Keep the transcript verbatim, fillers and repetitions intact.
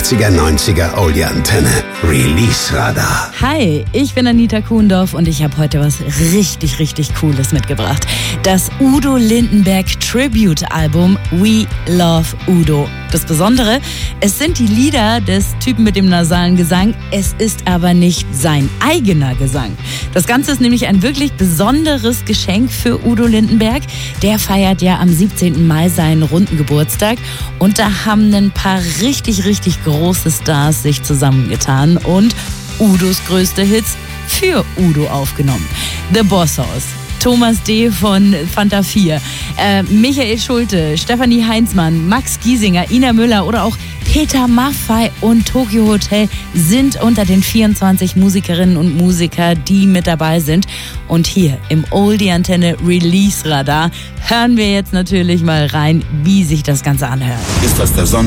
achtziger, neunziger Oldie Antenne. Release Radar. Hi, ich bin Anita Kuhndorf und ich habe heute was richtig, richtig Cooles mitgebracht. Das Udo Lindenberg Tribute Album We Love Udo. Das Besondere, es sind die Lieder des Typen mit dem nasalen Gesang, es ist aber nicht sein eigener Gesang. Das Ganze ist nämlich ein wirklich besonderes Geschenk für Udo Lindenberg. Der feiert ja am siebzehnten Mai seinen runden Geburtstag und da haben ein paar richtig, richtig große Stars sich zusammengetan und Udos größte Hits für Udo aufgenommen. The Boss-Haus, Thomas D. von Fanta vier, äh, Michael Schulte, Stefanie Heinzmann, Max Giesinger, Ina Müller oder auch Peter Maffay und Tokyo Hotel sind unter den vierundzwanzig Musikerinnen und Musiker, die mit dabei sind. Und hier im Oldie Antenne Release Radar hören wir jetzt natürlich mal rein, wie sich das Ganze anhört. Ist das der Sonne?